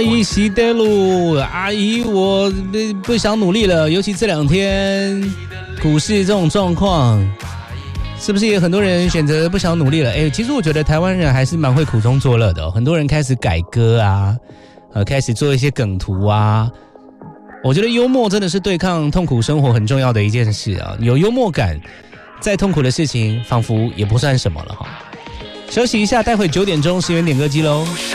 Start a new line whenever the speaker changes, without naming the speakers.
阿姨洗的路，阿姨我不想努力了，尤其这2天股市这种状况，是不是也很多人选择不想努力了？其实我觉得台湾人还是蛮会苦中作乐的很多人开始改歌啊，开始做一些梗图啊。我觉得幽默真的是对抗痛苦生活很重要的一件事啊，有幽默感，再痛苦的事情仿佛也不算什么了哈。休息一下，待会9点钟10元点歌机喽。